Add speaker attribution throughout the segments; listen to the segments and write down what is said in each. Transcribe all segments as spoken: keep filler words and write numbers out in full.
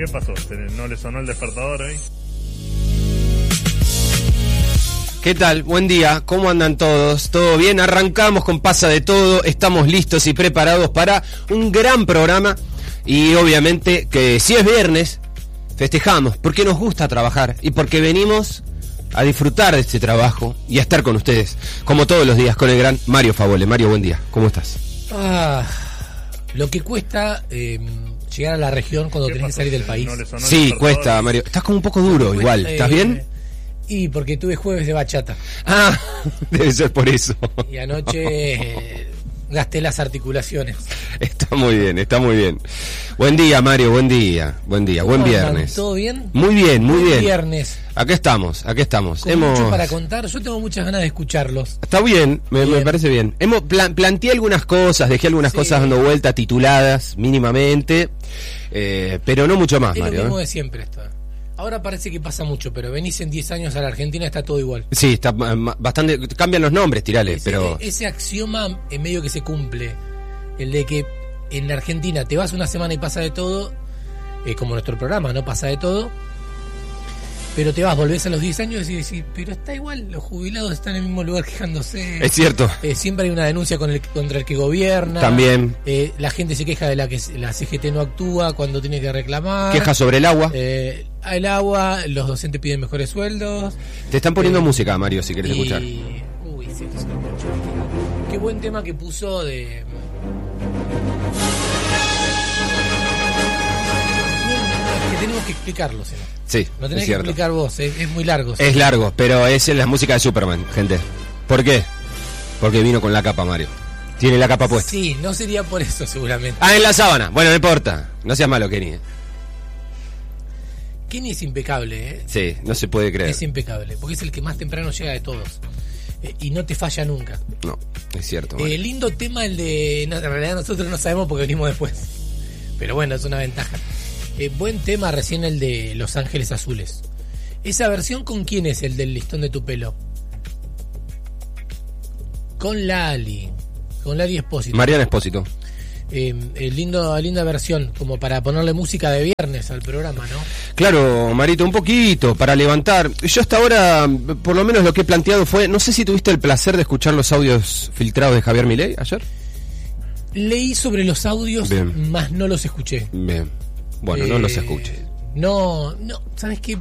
Speaker 1: ¿Qué pasó? ¿No le sonó el despertador ahí?
Speaker 2: ¿Qué tal? Buen día, ¿cómo andan todos? ¿Todo bien? Arrancamos con Pasa de Todo, estamos listos y preparados para un gran programa y obviamente que si es viernes, festejamos porque nos gusta trabajar y porque venimos a disfrutar de este trabajo y a estar con ustedes, como todos los días, con el gran Mario Favole. Mario, buen día, ¿cómo estás?
Speaker 3: Ah, lo que cuesta eh, llegar a la región cuando tenés que salir del país.
Speaker 1: ¿No
Speaker 2: sí, cuesta, Mario. Estás como un poco duro igual, ¿estás eh, bien?
Speaker 3: Y porque tuve jueves de bachata.
Speaker 2: Ah, debe ser por eso.
Speaker 3: Y anoche eh, gasté las articulaciones.
Speaker 2: Está muy bien, está muy bien. Buen día, Mario, buen día. Buen día, buen viernes.
Speaker 3: ¿Todo bien?
Speaker 2: Muy bien, muy
Speaker 3: buen
Speaker 2: bien.
Speaker 3: Viernes.
Speaker 2: Acá estamos, acá estamos.
Speaker 3: Con
Speaker 2: Hemos...
Speaker 3: mucho para contar, yo tengo muchas ganas de escucharlos.
Speaker 2: Está bien, me,
Speaker 3: bien.
Speaker 2: me parece bien. Hemos plan, planteé algunas cosas, dejé algunas sí. cosas dando vuelta, tituladas mínimamente, eh, pero no mucho más,
Speaker 3: es
Speaker 2: Mario.
Speaker 3: Es lo mismo
Speaker 2: ¿eh?
Speaker 3: de siempre esto. Ahora parece que pasa mucho, pero venís en diez años a la Argentina, está todo igual.
Speaker 2: Sí, está bastante, cambian los nombres, tirales,
Speaker 3: ese,
Speaker 2: pero...
Speaker 3: Ese axioma en medio que se cumple, el de que en la Argentina te vas una semana y pasa de todo, eh, como nuestro programa, no pasa de todo, pero te vas, volvés a los diez años y decís, pero está igual, los jubilados están en el mismo lugar quejándose.
Speaker 2: Es cierto.
Speaker 3: Eh, siempre hay una denuncia con el, contra el que gobierna.
Speaker 2: También.
Speaker 3: Eh, la gente se queja de la que la C G T no actúa cuando tiene que reclamar.
Speaker 2: Queja sobre el agua.
Speaker 3: Eh, el agua, los docentes piden mejores sueldos.
Speaker 2: Te están poniendo eh, música, Mario, si querés
Speaker 3: y...
Speaker 2: escuchar.
Speaker 3: Uy, sí, esto es una mucho. Qué buen tema que puso de... que tenemos que explicarlo, ¿sí?
Speaker 2: Sí,
Speaker 3: lo tenés
Speaker 2: es
Speaker 3: que
Speaker 2: cierto.
Speaker 3: explicar vos, es, es muy largo. ¿sí?
Speaker 2: Es largo, pero es la música de Superman, gente. ¿Por qué? Porque vino con la capa, Mario. Tiene la capa puesta.
Speaker 3: Sí, no sería por eso seguramente.
Speaker 2: Ah, en la sábana. Bueno, no importa. No seas malo, Kenny.
Speaker 3: Kenny es impecable, ¿eh?
Speaker 2: Sí, no se puede creer.
Speaker 3: Es impecable, porque es el que más temprano llega de todos. Eh, y no te falla nunca.
Speaker 2: No, es cierto.
Speaker 3: Eh, lindo tema el de... No, en realidad nosotros no sabemos porque venimos después. Pero bueno, es una ventaja. Eh, buen tema recién el de Los Ángeles Azules. ¿Esa versión con quién es el del listón de tu pelo? Con Lali. Con Lali Espósito.
Speaker 2: Mariana Espósito.
Speaker 3: Eh, eh, lindo, linda versión, como para ponerle música de viernes al programa, ¿no?
Speaker 2: Claro, Marito, un poquito, para levantar. Yo hasta ahora, por lo menos lo que he planteado fue, no sé si tuviste el placer de escuchar los audios filtrados de Javier Milei ayer.
Speaker 3: Leí sobre los audios,
Speaker 2: Bien.
Speaker 3: Más no los escuché.
Speaker 2: Bien. Bueno, eh, no los escuché.
Speaker 3: No, no, ¿sabes qué?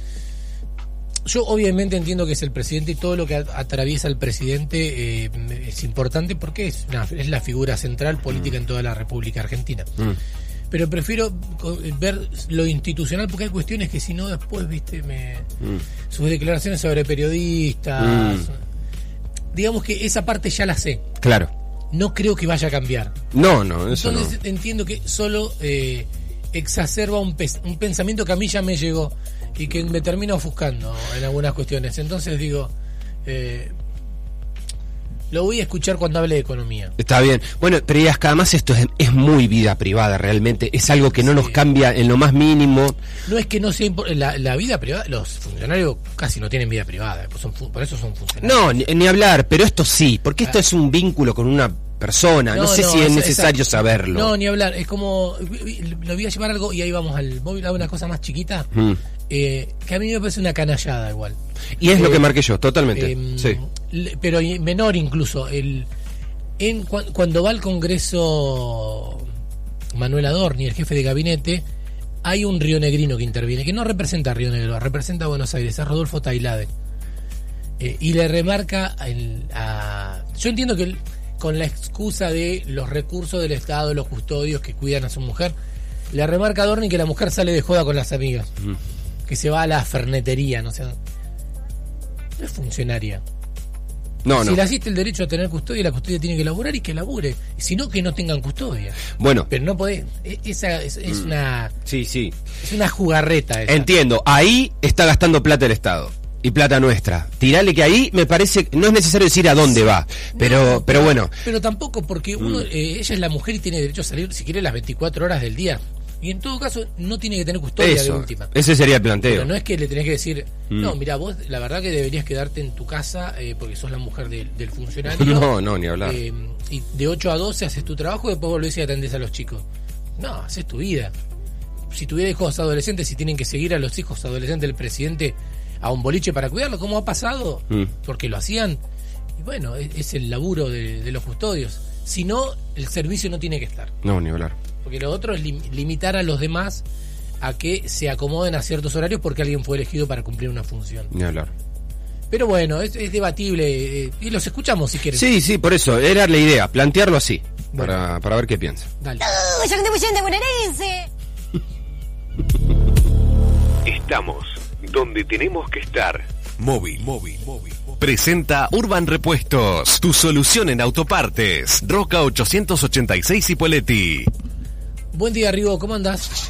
Speaker 3: Yo obviamente entiendo que es el presidente y todo lo que atraviesa el presidente eh, es importante porque es, una, es la figura central política mm. en toda la República Argentina. Mm. Pero prefiero ver lo institucional porque hay cuestiones que si no después, viste, me mm. sus declaraciones sobre periodistas, mm. digamos que esa parte ya la sé.
Speaker 2: Claro.
Speaker 3: No creo que vaya a cambiar.
Speaker 2: No, no, eso
Speaker 3: Entonces
Speaker 2: no.
Speaker 3: entiendo que solo eh, exacerba un, pe- un pensamiento que a mí ya me llegó y que me termina ofuscando en algunas cuestiones. Entonces digo, eh, lo voy a escuchar cuando hable de economía.
Speaker 2: Está bien. Bueno, pero y además esto es, es muy vida privada realmente. Es algo que no sí. nos cambia en lo más mínimo.
Speaker 3: No es que no sea impo- la, la vida privada. Los funcionarios casi no tienen vida privada. Pues son, por eso son funcionarios.
Speaker 2: No, ni, ni hablar. Pero esto sí. Porque esto ah. es un vínculo con una persona. No, no sé no, si es, es necesario exacto. saberlo.
Speaker 3: No, ni hablar. Es como... Lo voy a llevar algo y ahí vamos al móvil. A una cosa más chiquita. Mm. Eh, que a mí me parece una canallada igual.
Speaker 2: Y es
Speaker 3: eh,
Speaker 2: lo que marqué yo, totalmente.
Speaker 3: Eh,
Speaker 2: sí.
Speaker 3: Pero menor incluso. El, en, cu- cuando va al Congreso Manuel Adorni, el jefe de gabinete, hay un rionegrino que interviene, que no representa a Río Negro, representa a Buenos Aires, es Rodolfo Tailade. Eh, y le remarca el, a... Yo entiendo que el, con la excusa de los recursos del Estado, los custodios que cuidan a su mujer, le remarca a Adorni que la mujer sale de joda con las amigas. Mm. Que se va a la fernetería, no sé. No es funcionaria.
Speaker 2: No,
Speaker 3: si
Speaker 2: no.
Speaker 3: le asiste el derecho a tener custodia, la custodia tiene que laburar y que labure. Si no, que no tengan custodia.
Speaker 2: Bueno.
Speaker 3: Pero no podés. Esa es, es mm. una.
Speaker 2: Sí, sí.
Speaker 3: Es una jugarreta esa.
Speaker 2: Entiendo. Ahí está gastando plata el Estado. Y plata nuestra. Tirale que ahí me parece. No es necesario decir a dónde sí. va. Pero, no, pero, pero bueno.
Speaker 3: Pero tampoco porque uno, mm. eh, ella es la mujer y tiene derecho a salir, si quiere, las veinticuatro horas del día. Y en todo caso no tiene que tener custodia
Speaker 2: Eso,
Speaker 3: de última.
Speaker 2: Ese sería el planteo.
Speaker 3: Pero no es que le tenés que decir, mm. no, mira, vos la verdad que deberías quedarte en tu casa eh, porque sos la mujer de, del funcionario.
Speaker 2: No, no, ni hablar.
Speaker 3: Eh, y de ocho a doce haces tu trabajo y después volvés y atendés a los chicos. No, haces tu vida. si tuviera hijos adolescentes, si tienen que seguir a los hijos adolescentes del presidente a un boliche para cuidarlo, como ha pasado, mm. porque lo hacían. Y bueno, es, es el laburo de, de los custodios. Si no, el servicio no tiene que estar.
Speaker 2: No, ni hablar.
Speaker 3: Porque lo otro es lim- limitar a los demás a que se acomoden a ciertos horarios porque alguien fue elegido para cumplir una función.
Speaker 2: Ni hablar.
Speaker 3: Pero bueno, es, es debatible eh, y los escuchamos si quieren.
Speaker 2: Sí, sí, por eso, era la idea, plantearlo así, bueno. para, para ver qué piensa.
Speaker 3: Dale.
Speaker 4: Estamos donde tenemos que estar. Móvil, móvil, móvil. Presenta Urban Repuestos, tu solución en autopartes. Roca ochocientos ochenta y seis Ipoleti.
Speaker 3: Buen día, Rigo, ¿cómo andás?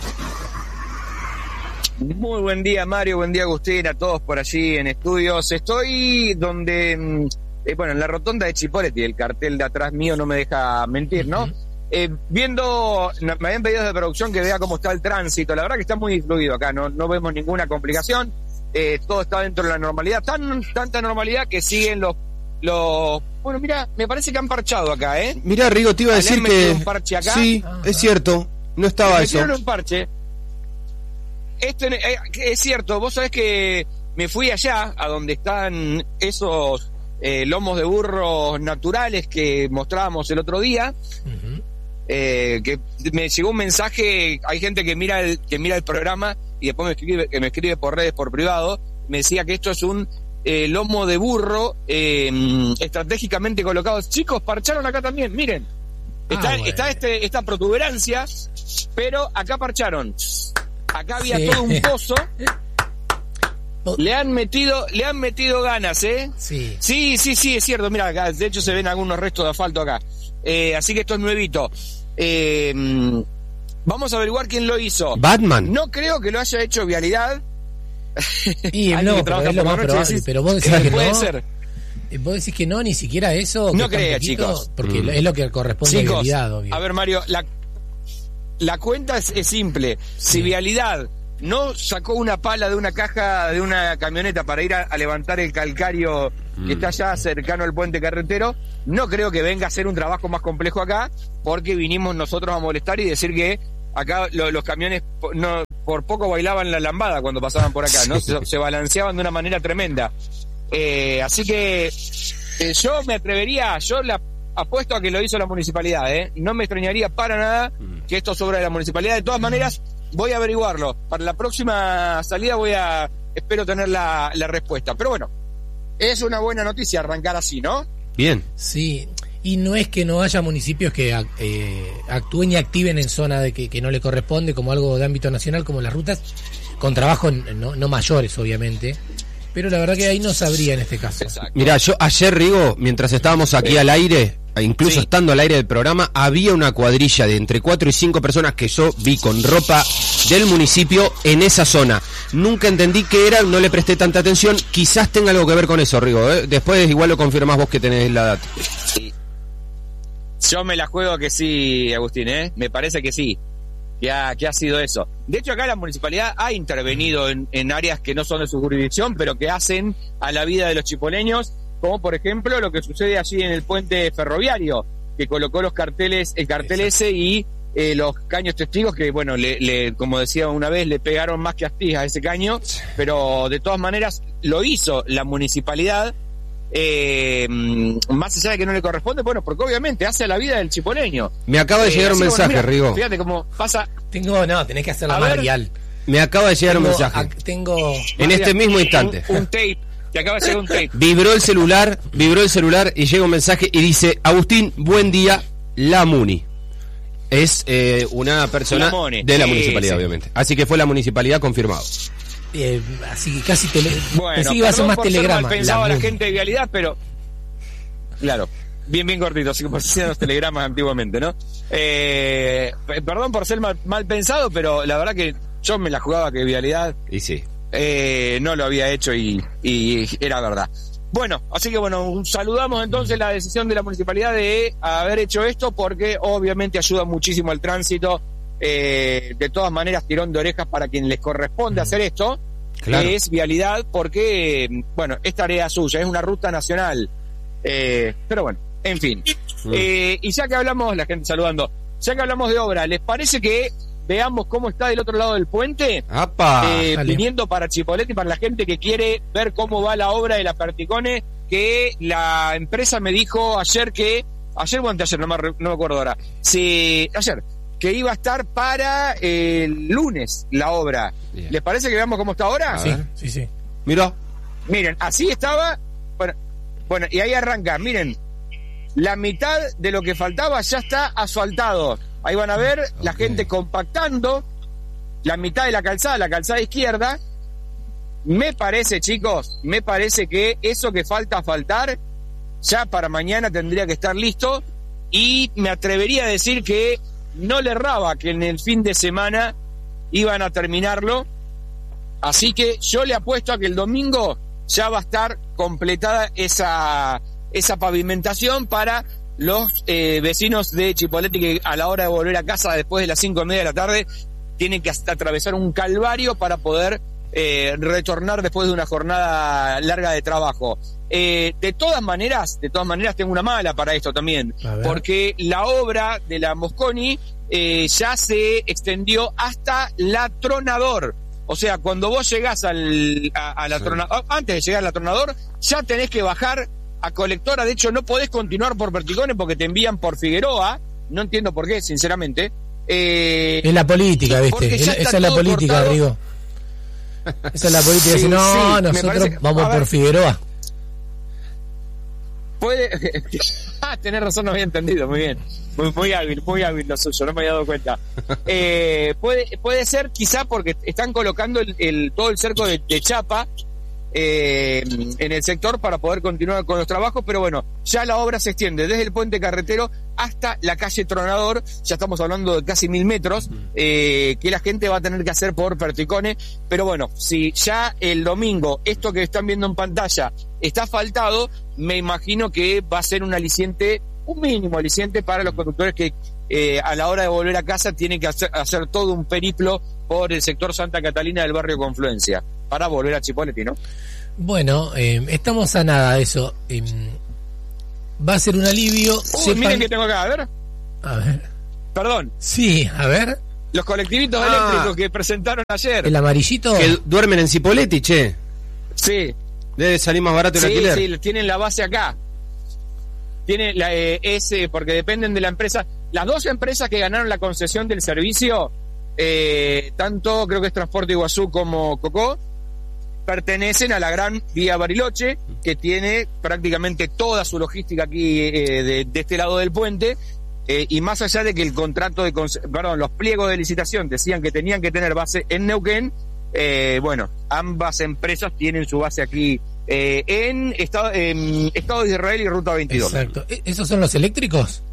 Speaker 5: Muy buen día, Mario, buen día, Agustín, a todos por allí en estudios. Estoy donde, eh, bueno, en la rotonda de Chipoleti, el cartel de atrás mío no me deja mentir, ¿no? Uh-huh. Eh, viendo, me habían pedido de producción que vea cómo está el tránsito, la verdad que está muy fluido acá, no, no vemos ninguna complicación, eh, todo está dentro de la normalidad, tan tanta normalidad que siguen los, los, bueno, mira, me parece que han parchado acá, ¿eh?
Speaker 2: Mira, Rigo, te iba a decir que,
Speaker 5: un parche acá.
Speaker 2: Sí, uh-huh. Es cierto, no estaba
Speaker 5: me
Speaker 2: eso.
Speaker 5: Me un parche. Esto eh, es cierto, vos sabés que me fui allá, a donde están esos eh, lomos de burros naturales que mostrábamos el otro día, uh-huh. eh, que me llegó un mensaje, hay gente que mira el, que mira el programa y después me escribe, que me escribe por redes, por privado, me decía que esto es un eh, lomo de burro eh, estratégicamente colocado. Chicos, parcharon acá también, miren, está, ah, bueno. está este, esta protuberancia, pero acá parcharon. Acá había sí. todo un pozo. Le han metido, le han metido ganas, ¿eh?
Speaker 3: Sí.
Speaker 5: Sí, sí, sí, es cierto. Mira, acá, de hecho se ven algunos restos de asfalto acá. Eh, así que esto es nuevito. Eh, vamos a averiguar quién lo hizo.
Speaker 2: Batman.
Speaker 5: No creo que lo haya hecho Vialidad.
Speaker 3: Y no, que pero es lo más probable. Decís, pero vos decís que
Speaker 5: puede
Speaker 3: no.
Speaker 5: ser.
Speaker 3: Vos decís que no, ni siquiera eso.
Speaker 5: No crea, chicos.
Speaker 3: Porque mm. es lo que corresponde
Speaker 5: chicos,
Speaker 3: a Vialidad, obvio.
Speaker 5: A ver, Mario, la La cuenta es, es simple. Sí. Si Vialidad no sacó una pala de una caja de una camioneta para ir a, a levantar el calcario mm. que está allá cercano al puente carretero, no creo que venga a hacer un trabajo más complejo acá, porque vinimos nosotros a molestar y decir que acá lo, los camiones no, por poco bailaban la lambada cuando pasaban por acá, ¿no? Sí. Se, se balanceaban de una manera tremenda. Eh, así que eh, yo me atrevería, yo la apuesto a que lo hizo la municipalidad, ¿eh? No me extrañaría para nada que esto es obra de la municipalidad. De todas maneras, voy a averiguarlo. Para la próxima salida voy a... espero tener la, la respuesta. Pero bueno, es una buena noticia arrancar así, ¿no?
Speaker 2: Bien.
Speaker 3: Sí, y no es que no haya municipios que eh, actúen y activen en zona de que, que no le corresponde, como algo de ámbito nacional, como las rutas, con trabajos no, no mayores, obviamente. Pero la verdad que ahí no sabría en este caso.
Speaker 5: Exacto.
Speaker 2: Mirá, yo ayer, Rigo, mientras estábamos aquí sí. al aire, incluso sí. estando al aire del programa, había una cuadrilla de entre cuatro y cinco personas que yo vi con ropa del municipio en esa zona. Nunca entendí qué era, no le presté tanta atención. Quizás tenga algo que ver con eso, Rigo, ¿eh? Después igual lo confirmás vos que tenés la data.
Speaker 5: Sí. Yo me la juego que sí, Agustín, ¿eh? Me parece que sí. Que ha, que ha sido eso. De hecho, acá la municipalidad ha intervenido en, en áreas que no son de su jurisdicción, pero que hacen a la vida de los chipoleños, como por ejemplo lo que sucede allí en el puente ferroviario, que colocó los carteles, el cartel Exacto. ese y eh, los caños testigos que, bueno, le, le, como decía una vez, le pegaron más que astigas a ese caño, pero de todas maneras lo hizo la municipalidad. Eh, más allá de que no le corresponde, bueno, porque obviamente hace a la vida del chipoleño.
Speaker 2: Me acaba de eh, llegar un mensaje, bueno, mira, Rigo.
Speaker 5: Fíjate cómo pasa.
Speaker 3: Tengo, no, tenés que hacerla más real.
Speaker 2: Me acaba de llegar tengo, un mensaje.
Speaker 3: A, tengo.
Speaker 2: En María, este mismo instante.
Speaker 5: Un, un tape. Te acaba de llegar un tape.
Speaker 2: Vibró el celular, vibró el celular y llega un mensaje y dice: Agustín, buen día, la Muni. Es eh, una persona la de la municipalidad, sí, obviamente. Así que fue la municipalidad confirmado.
Speaker 3: Eh, así que casi tele...
Speaker 5: bueno,
Speaker 3: pensé que iba a ser más telegrama.
Speaker 5: Pensaba la, la gente de Vialidad, pero claro, bien bien cortito, así como se hacían los telegramas antiguamente, ¿no? Eh, perdón por ser mal, mal pensado, pero la verdad que yo me la jugaba que Vialidad
Speaker 2: y sí.
Speaker 5: eh, no lo había hecho y, y era verdad. Bueno, así que bueno, saludamos entonces la decisión de la municipalidad de haber hecho esto, porque obviamente ayuda muchísimo al tránsito. Eh, de todas maneras, tirón de orejas para quien les corresponde hacer esto, claro. que es Vialidad, porque, bueno, es tarea suya, es una ruta nacional. Eh, pero bueno, en fin. Mm. Eh, y ya que hablamos, la gente saludando, ya que hablamos de obra, ¿les parece que veamos cómo está del otro lado del puente,
Speaker 2: ¡Apa!
Speaker 5: eh,
Speaker 3: Dale.
Speaker 5: viniendo para Chipoleti, para la gente que quiere ver cómo va la obra de la Perticone, que la empresa me dijo ayer que, ayer o anteayer, no me, re- no me acuerdo ahora, sí, ayer, que iba a estar para el lunes la obra.
Speaker 2: Bien.
Speaker 5: ¿Les parece que veamos cómo está ahora?
Speaker 3: Sí, sí, sí.
Speaker 2: Mirá.
Speaker 5: Miren, así estaba. Bueno, bueno, y ahí arranca. Miren, la mitad de lo que faltaba ya está asfaltado. Ahí van a ver la
Speaker 2: Ok.
Speaker 5: gente compactando la mitad de la calzada, la calzada izquierda. Me parece, chicos, me parece que eso que falta a faltar ya para mañana tendría que estar listo. Y me atrevería a decir que no le erraba que en el fin de semana iban a terminarlo. Así que yo le apuesto a que el domingo ya va a estar completada esa, esa pavimentación para los eh, vecinos de Chipoleti, que a la hora de volver a casa después de las cinco y media de la tarde tienen que hasta atravesar un calvario para poder eh, retornar después de una jornada larga de trabajo. Eh, de todas maneras, de todas maneras tengo una mala para esto también,
Speaker 3: A ver.
Speaker 5: porque la obra de la Mosconi eh, ya se extendió hasta la Tronador. O sea, cuando vos llegás al, a, a la
Speaker 2: Sí.
Speaker 5: Tronador, antes de llegar al Tronador, ya tenés que bajar a Colectora. De hecho, no podés continuar por Perticone porque te envían por Figueroa. No entiendo por qué, sinceramente. Eh,
Speaker 3: Es la política,
Speaker 5: porque
Speaker 3: ¿viste?
Speaker 5: ya
Speaker 3: Es-
Speaker 5: está
Speaker 3: esa es la
Speaker 5: todo
Speaker 3: política,
Speaker 5: cortado.
Speaker 3: Rigo. Esa es la política.
Speaker 5: Sí,
Speaker 3: Si no,
Speaker 5: sí, me
Speaker 3: nosotros
Speaker 5: parece que-
Speaker 3: vamos
Speaker 5: a ver.
Speaker 3: por Figueroa.
Speaker 5: Puede. Ah, tenés razón, no había entendido. Muy bien. Muy, muy hábil, muy hábil lo suyo, no me había dado cuenta. Eh, puede, puede ser quizá porque están colocando el, el- todo el cerco de, de chapa eh, en el sector para poder continuar con los trabajos, pero bueno, ya la obra se extiende desde el puente carretero hasta la calle Tronador. Ya estamos hablando de casi mil metros eh, que la gente va a tener que hacer por Perticone. Pero bueno, si ya el domingo esto que están viendo en pantalla está asfaltado, me imagino que va a ser un aliciente, un mínimo aliciente para los conductores que eh, a la hora de volver a casa tienen que hacer, hacer todo un periplo por el sector Santa Catalina del barrio Confluencia para volver a Chipoleti, ¿no?
Speaker 3: Bueno, eh, estamos a nada de eso. Eh, va a ser un alivio.
Speaker 5: Uy,
Speaker 3: Sepan-
Speaker 5: miren que tengo acá, a ver,
Speaker 3: A ver.
Speaker 5: perdón,
Speaker 3: Sí, a ver.
Speaker 5: los colectivitos
Speaker 2: Ah.
Speaker 5: eléctricos que presentaron ayer.
Speaker 3: El amarillito.
Speaker 2: Que duermen en Cipolletti, che.
Speaker 5: Sí,
Speaker 2: Debe salir más barato el
Speaker 5: sí,
Speaker 2: alquiler.
Speaker 5: sí, tienen la base acá. Tiene la eh, ese porque dependen de la empresa. Las dos empresas que ganaron la concesión del servicio, eh, tanto creo que es Transporte Iguazú como Cocó, pertenecen a la gran Vía Bariloche, que tiene prácticamente toda su logística aquí eh, de, de este lado del puente. Eh, y más allá de que el contrato de conce- perdón, los pliegos de licitación decían que tenían que tener base en Neuquén, eh, bueno, ambas empresas tienen su base aquí eh, en Estado, en Estado de Israel y Ruta veintidós.
Speaker 3: Exacto. ¿E- ¿Esos son los eléctricos?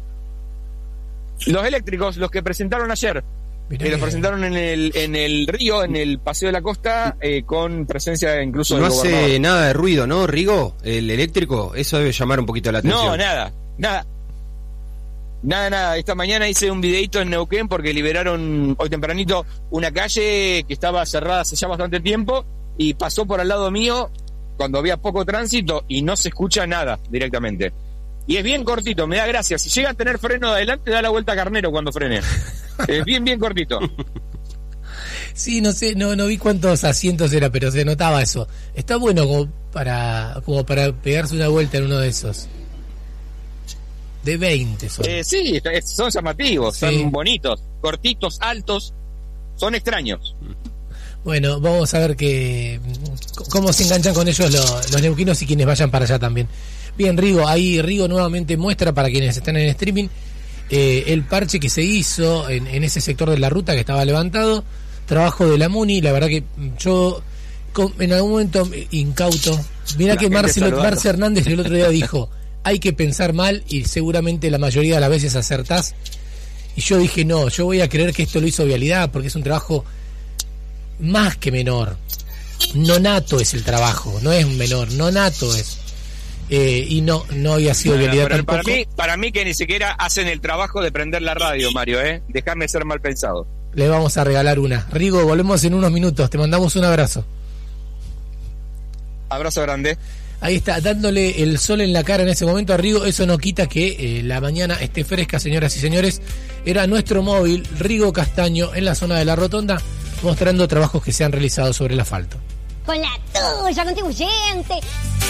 Speaker 5: Los eléctricos, los que presentaron ayer,
Speaker 3: Mirá
Speaker 5: eh, los
Speaker 3: que-
Speaker 5: presentaron en el, en el río, en el Paseo de la Costa, eh, con presencia incluso
Speaker 2: No
Speaker 5: del
Speaker 2: hace
Speaker 5: gobernador.
Speaker 2: nada de ruido, ¿no, Rigo? El eléctrico, eso debe llamar un poquito la atención.
Speaker 5: No, nada, nada. Nada, nada. Esta mañana hice un videito en Neuquén porque liberaron hoy tempranito una calle que estaba cerrada hace ya bastante tiempo y pasó por al lado mío cuando había poco tránsito y no se escucha nada directamente. Y es bien cortito, me da gracia. Si llega a tener freno de adelante, da la vuelta a Carnero cuando frene. Es bien, bien cortito.
Speaker 3: Sí, no sé, no, no vi cuántos asientos era, pero se notaba eso. Está bueno como para, como para pegarse una vuelta en uno de esos. De veinte son.
Speaker 5: Eh, sí, es- son llamativos,
Speaker 3: Sí.
Speaker 5: son bonitos, cortitos, altos, son extraños.
Speaker 3: Bueno, vamos a ver que cómo se enganchan con ellos los, los neuquinos y quienes vayan para allá también. Bien, Rigo, ahí Rigo nuevamente muestra para quienes están en streaming eh, el parche que se hizo en, en ese sector de la ruta que estaba levantado. Trabajo de la Muni, la verdad que yo con- en algún momento incauto. Mirá
Speaker 5: La
Speaker 3: que
Speaker 5: gente
Speaker 3: Marcelo,
Speaker 5: saludando.
Speaker 3: Marce Hernández el otro día dijo, hay que pensar mal y seguramente la mayoría de las veces acertás. Y yo dije, no, yo voy a creer que esto lo hizo Vialidad porque es un trabajo más que menor. No nato es el trabajo, no es menor, no nato es. Eh, y no, no había sido
Speaker 5: No, no,
Speaker 3: Vialidad
Speaker 5: pero
Speaker 3: tampoco.
Speaker 5: para mí, para mí que ni siquiera hacen el trabajo de prender la radio, Mario, ¿eh? Déjame ser mal pensado.
Speaker 3: Le vamos a regalar una. Rigo, volvemos en unos minutos, te mandamos un abrazo.
Speaker 5: Abrazo grande.
Speaker 3: Ahí está, dándole el sol en la cara en ese momento a Rigo. Eso no quita que eh, la mañana esté fresca, señoras y señores. Era nuestro móvil, Rigo Castaño, en la zona de la Rotonda, mostrando trabajos que se han realizado sobre el asfalto.
Speaker 6: Con la tuya, contribuyente.